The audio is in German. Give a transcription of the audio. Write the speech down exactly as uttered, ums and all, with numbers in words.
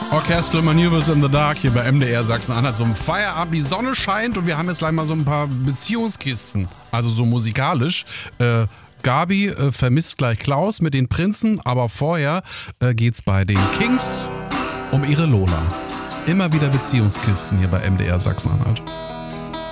Orchestral Maneuvers in the Dark hier bei M D R Sachsen-Anhalt. So ein Feierabend, die Sonne scheint und wir haben jetzt gleich mal so ein paar Beziehungskisten. Also so musikalisch. Äh, Gabi äh, vermisst gleich Klaus mit den Prinzen, aber vorher äh, geht's bei den Kings um ihre Lola. Immer wieder Beziehungskisten hier bei M D R Sachsen-Anhalt.